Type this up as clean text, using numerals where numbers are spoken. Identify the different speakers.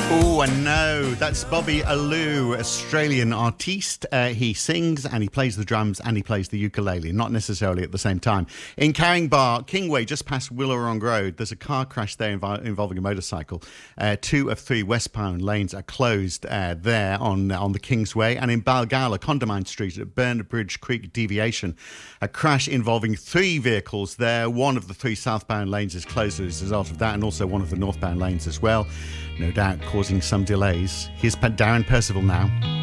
Speaker 1: Oh, and no, that's Bobby Alou, Australian artiste. He sings and he plays the drums and he plays the ukulele, not necessarily at the same time. In Caringbah, Kingway, just past Willarong Road, there's a car crash there involving a motorcycle. 2 of 3 westbound lanes are closed there on the Kingsway. And in Balgowlah, Condamine Street at Burnbridge Creek Deviation, a crash involving 3 vehicles there. 1 of the 3 southbound lanes is closed as a result of that, and also 1 of the northbound lanes as well. No doubt causing some delays. Here's Darren Percival now.